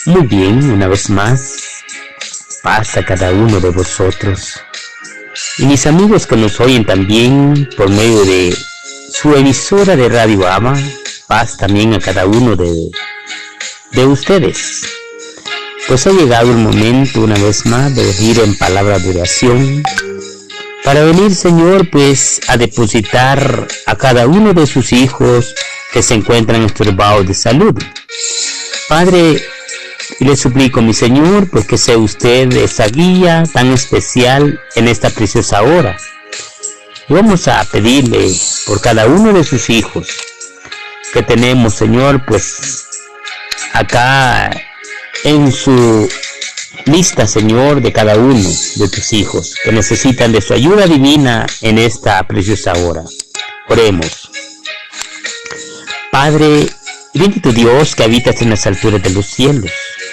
Muy bien, una vez más, paz a cada uno de vosotros y mis amigos que nos oyen también por medio de su emisora de Radio Ama, paz también a cada uno de ustedes. Pues ha llegado el momento una vez más de venir en palabra de oración para venir, Señor, pues a depositar a cada uno de sus hijos que se encuentran estorbados de salud. Padre, le suplico, mi Señor, pues que sea usted esa guía tan especial en esta preciosa hora. Y vamos a pedirle por cada uno de sus hijos que tenemos, Señor, pues acá en su lista, Señor, de cada uno de tus hijos que necesitan de su ayuda divina en esta preciosa hora. Oremos. Padre, bendito Dios que habitas en las alturas de los cielos.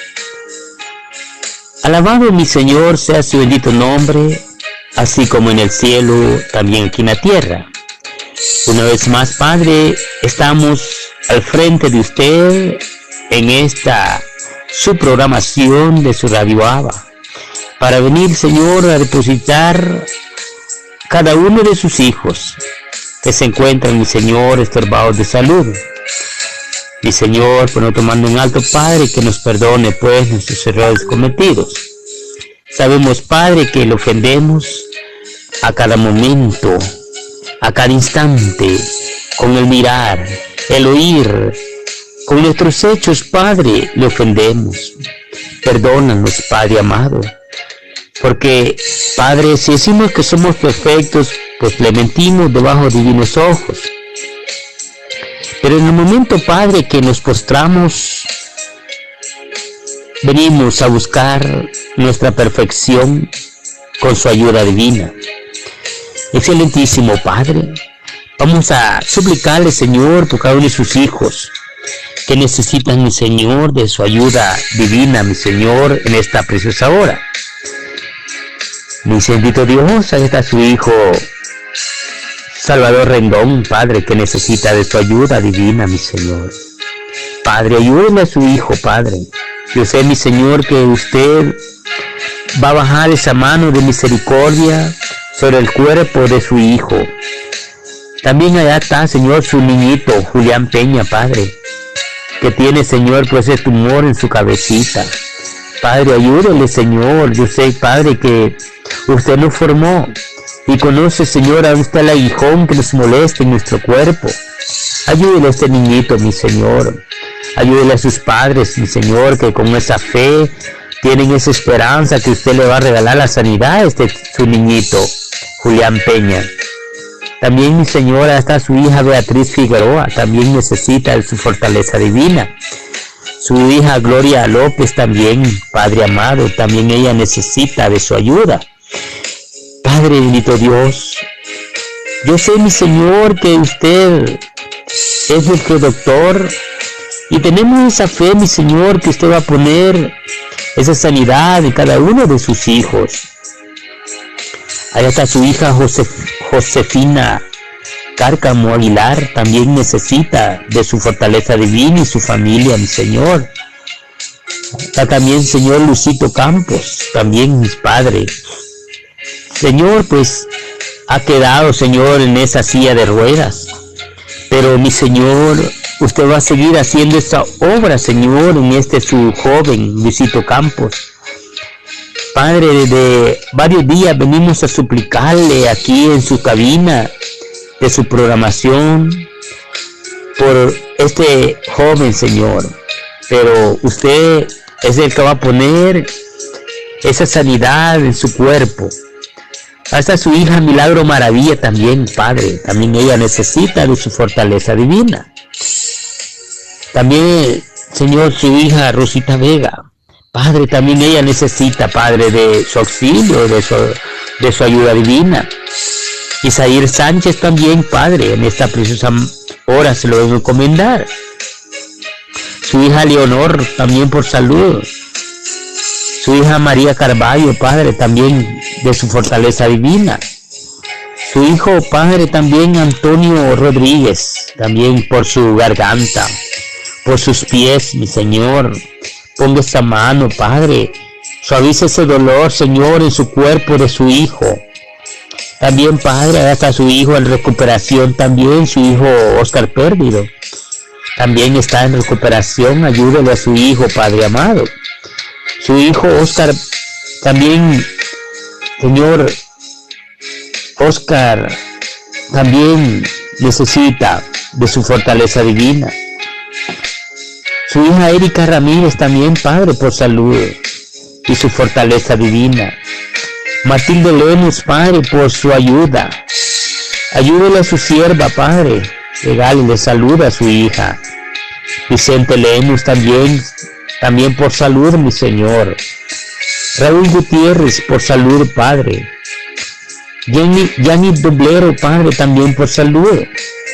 Alabado, mi Señor, sea su bendito nombre, así como en el cielo, también aquí en la tierra. Una vez más, Padre, estamos al frente de usted en esta su programación de su Radio Abba, para venir, Señor, a depositar cada uno de sus hijos que se encuentran, mi Señor, estorbados de salud. Mi Señor, por no tomando en alto, Padre, que nos perdone pues nuestros errores cometidos. Sabemos, Padre, que le ofendemos a cada momento, a cada instante, con el mirar, el oír, con nuestros hechos, Padre, le ofendemos. Perdónanos, Padre amado, porque, Padre, si decimos que somos perfectos, pues le mentimos debajo de divinos ojos. Pero en el momento, Padre, que nos postramos, venimos a buscar nuestra perfección con su ayuda divina. Excelentísimo Padre, vamos a suplicarle, Señor, por cada uno de sus hijos que necesitan, mi Señor, de su ayuda divina, mi Señor, en esta preciosa hora. Mi bendito Dios, ahí está su hijo Salvador Rendón, Padre, que necesita de su ayuda divina, mi Señor. Padre, ayúdeme a su hijo, Padre. Yo sé, mi Señor, que usted va a bajar esa mano de misericordia sobre el cuerpo de su hijo. También allá está, Señor, su niñito, Julián Peña, Padre, que tiene, Señor, pues ese tumor en su cabecita. Padre, ayúdele, Señor. Yo sé, Padre, que usted nos formó y conoce, Señor, a usted el aguijón que nos molesta en nuestro cuerpo. Ayúdele a este niñito, mi Señor. Ayúdele a sus padres, mi Señor, que con esa fe tienen esa esperanza que usted le va a regalar la sanidad a su niñito, Julián Peña. También, mi Señora, está su hija Beatriz Figueroa, también necesita de su fortaleza divina. Su hija Gloria López también, Padre amado, también ella necesita de su ayuda. Padre bendito Dios, yo sé, mi Señor, que usted es nuestro doctor y tenemos esa fe, mi Señor, que usted va a poner esa sanidad en cada uno de sus hijos. Allá está su hija Josefina Cárcamo Aguilar, también necesita de su fortaleza divina y su familia, mi Señor. Está también, Señor, Lucito Campos, también mis padres. Señor, pues ha quedado, Señor, en esa silla de ruedas, pero mi Señor, usted va a seguir haciendo esta obra, Señor, en su joven Lucito Campos. Padre, desde varios días venimos a suplicarle aquí en su cabina de su programación por este joven, Señor, pero usted es el que va a poner esa sanidad en su cuerpo. Hasta su hija Milagro Maravilla también, Padre, también ella necesita de su fortaleza divina. También, Señor, su hija Rosita Vega, Padre, también ella necesita, Padre, de su auxilio, de su ayuda divina. Isaír Sánchez también, Padre, en esta preciosa hora se lo debo encomendar. Su hija Leonor también por salud. Su hija María Carballo, Padre, también de su fortaleza divina. Su hijo, Padre, también Antonio Rodríguez, también por su garganta, por sus pies, mi Señor, ponga esta mano, Padre. Suavice ese dolor, Señor, en su cuerpo de su hijo. También, Padre, hasta su hijo en recuperación, también su hijo Oscar Pérdido. También está en recuperación, ayúdele a su hijo, Padre amado. Su hijo Oscar, también, Señor, Oscar, también necesita de su fortaleza divina. Su hija Erika Ramírez también, Padre, por salud y su fortaleza divina. Matilde Lemus, Padre, por su ayuda. Ayúdele a su sierva, Padre. Regálele salud a su hija. Vicente Lemus también por salud, mi Señor. Raúl Gutiérrez, por salud, Padre. Yanni Doblero, Padre, también por salud.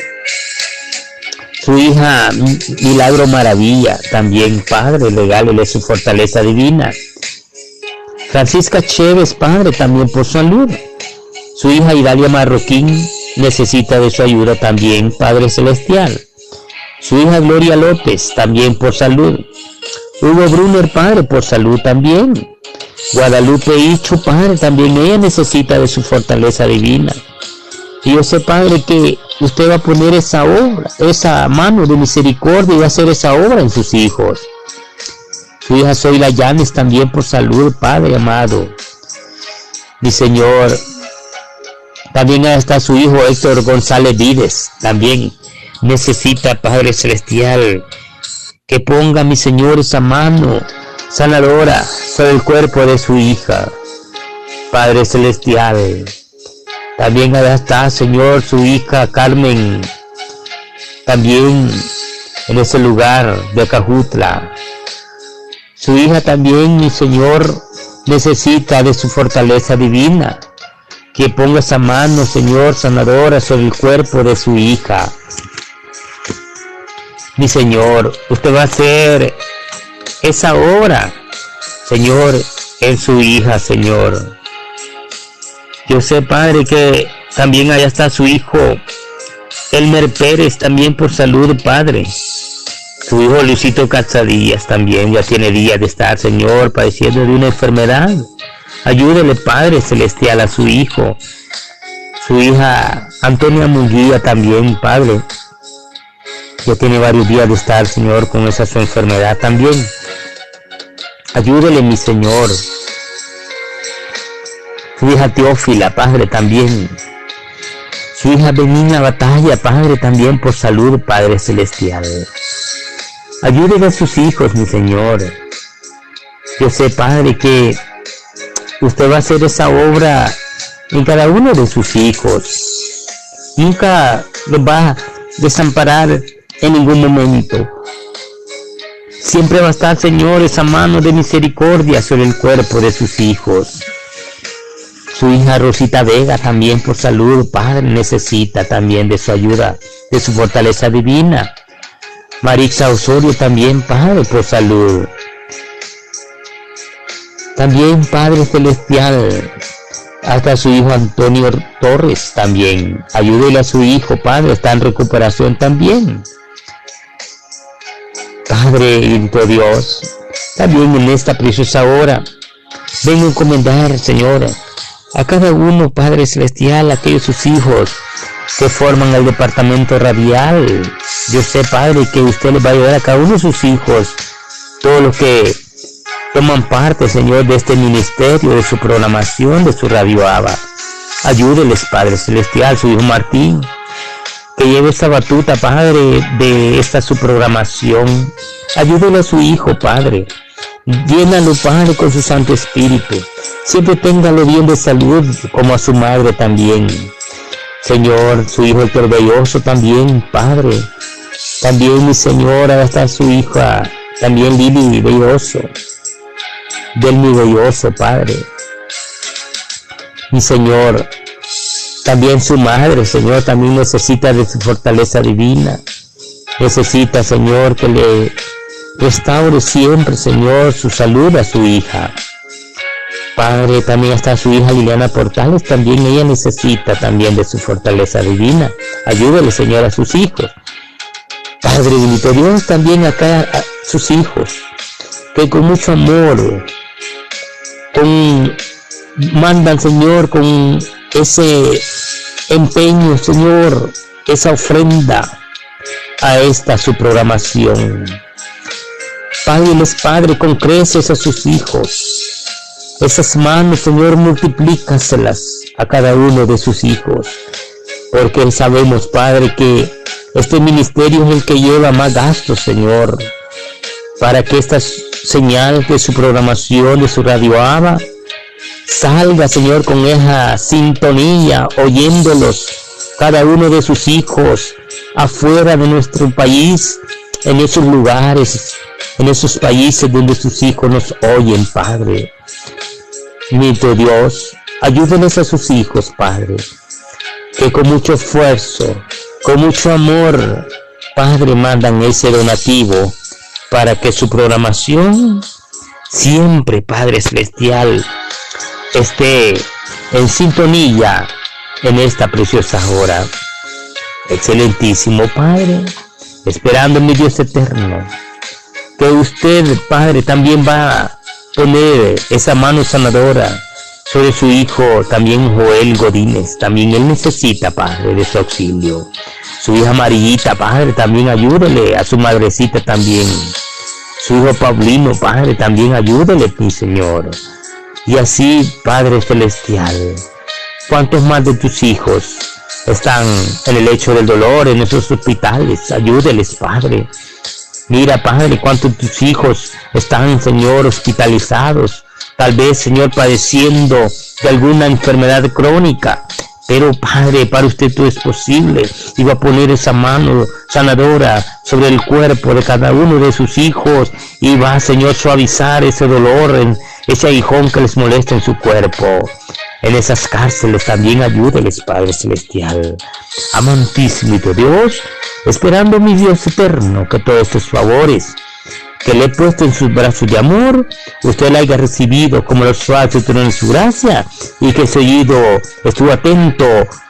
Su hija Milagro Maravilla, también, Padre, regálele su fortaleza divina. Francisca Chévez, Padre, también por salud. Su hija Idalia Marroquín necesita de su ayuda también, Padre Celestial. Su hija Gloria López, también por salud. Hugo Brunner, Padre, por salud también. Guadalupe Icho, Padre, también ella necesita de su fortaleza divina. Y yo sé, Padre, que usted va a poner esa obra, esa mano de misericordia y va a hacer esa obra en sus hijos. Su hija Zoila Llanes también por salud, Padre amado. Mi Señor, también está su hijo Héctor González Vides, también necesita, Padre Celestial, que ponga, mi Señor, esa mano sanadora sobre el cuerpo de su hija, Padre Celestial. También está, Señor, su hija Carmen, también en ese lugar de Acajutla. Su hija también, mi Señor, necesita de su fortaleza divina. Que ponga esa mano, Señor, sanadora sobre el cuerpo de su hija. Mi Señor, usted va a hacer esa obra, Señor, en su hija, Señor. Yo sé, Padre, que también allá está su hijo Elmer Pérez, también por salud, Padre. Su hijo Luisito Cazadillas también ya tiene días de estar, Señor, padeciendo de una enfermedad. Ayúdele, Padre Celestial, a su hijo. Su hija Antonia Munguía también, Padre. Ya tiene varios días de estar, Señor, con esa su enfermedad también. Ayúdele, mi Señor. Su hija Teófila, Padre, también. Su hija Benigna Batalla, Padre, también por salud, Padre Celestial. Ayúdele a sus hijos, mi Señor. Yo sé, Padre, que usted va a hacer esa obra en cada uno de sus hijos. Nunca los va a desamparar en ningún momento. Siempre va a estar, Señor, esa mano de misericordia sobre el cuerpo de sus hijos. Su hija Rosita Vega también por salud, Padre, necesita también de su ayuda, de su fortaleza divina. Marixa Osorio también, Padre, por salud. También, Padre Celestial, hasta su hijo Antonio Torres también. Ayúdele a su hijo, Padre, está en recuperación también. Padre bendito Dios, también en esta preciosa hora, vengo a encomendar, Señor, a cada uno, Padre Celestial, a aquellos sus hijos que forman el departamento radial. Yo sé, Padre, que usted les va a ayudar a cada uno de sus hijos, todos los que toman parte, Señor, de este ministerio, de su programación, de su Radio Abba. Ayúdeles, Padre Celestial, su hijo Martín, que lleve esta batuta, Padre, de esta su programación. Ayúdele a su hijo, Padre. Llénalo, Padre, con su Santo Espíritu. Siempre téngalo bien de salud, como a su madre también. Señor, su hijo Héctor Belloso también, Padre. También, mi Señora, está su hija, también Lili Belloso. Delmi Belloso, Padre. Mi Señor, también su madre, Señor, también necesita de su fortaleza divina. Necesita, Señor, que le restaure siempre, Señor, su salud a su hija. Padre, también está su hija Liliana Portales, también ella necesita también de su fortaleza divina. Ayúdele, Señor, a sus hijos. Padre bendito Dios, también acá a sus hijos que con mucho amor mandan, Señor, con ese empeño, Señor, esa ofrenda a esta su programación. Padre, con creces a sus hijos. Esas manos, Señor, multiplícaselas a cada uno de sus hijos, porque sabemos, Padre, que este ministerio es el que lleva más gastos, Señor, para que esta señal de su programación, de su Radio Abba, salga, Señor, con esa sintonía, oyéndolos cada uno de sus hijos afuera de nuestro país, en esos lugares, en esos países donde sus hijos nos oyen, Padre. Mi Dios, ayúdenles a sus hijos, Padre, que con mucho esfuerzo, con mucho amor, Padre, mandan ese donativo para que su programación siempre, Padre Celestial, esté en sintonía en esta preciosa hora. Excelentísimo Padre, esperando, mi Dios eterno, que usted, Padre, también va a poner esa mano sanadora sobre su hijo, también Joel Godínez. También él necesita, Padre, de su auxilio. Su hija Marillita, Padre, también ayúdele. A su madrecita también. Su hijo Paulino, Padre, también ayúdele, mi Señor. Y así, Padre Celestial, ¿cuántos más de tus hijos están en el lecho del dolor, en esos hospitales? Ayúdeles, Padre. Mira, Padre, cuántos de tus hijos están, Señor, hospitalizados, tal vez, Señor, padeciendo de alguna enfermedad crónica. Pero, Padre, para usted todo es posible, y va a poner esa mano sanadora sobre el cuerpo de cada uno de sus hijos, y va, Señor, suavizar ese dolor, en ese aguijón que les molesta en su cuerpo. En esas cárceles también ayúdeles, Padre Celestial. Amantísimo Dios, esperando, mi Dios eterno, que todos estos favores que le he puesto en sus brazos de amor, usted la haya recibido como los suaves de su gracia, y que ese oído estuvo atento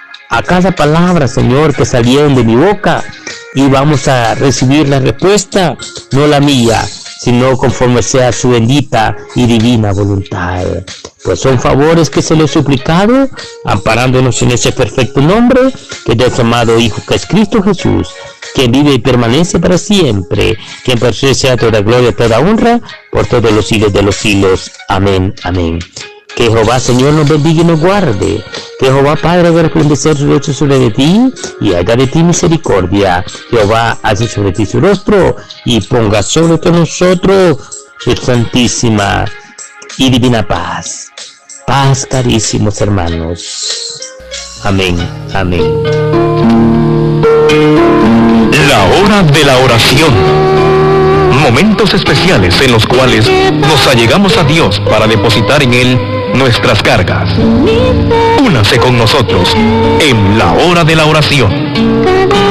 a cada palabra, Señor, que salieron de mi boca, y vamos a recibir la respuesta, no la mía, sino conforme sea su bendita y divina voluntad. Pues son favores que se le he suplicado, amparándonos en ese perfecto nombre, que es de su amado Hijo, que es Cristo Jesús, quien vive y permanece para siempre, quien por su sea toda gloria, toda honra, por todos los siglos de los siglos. Amén, amén. Que Jehová, Señor, nos bendiga y nos guarde. Que Jehová, Padre, haga resplandecer su rostro sobre de ti y haga de ti misericordia. Jehová hace sobre ti su rostro y ponga sobre todos nosotros su santísima y divina paz. Paz, carísimos hermanos. Amén, amén. La hora de la oración. Momentos especiales en los cuales nos allegamos a Dios para depositar en Él nuestras cargas. Únase con nosotros en la hora de la oración.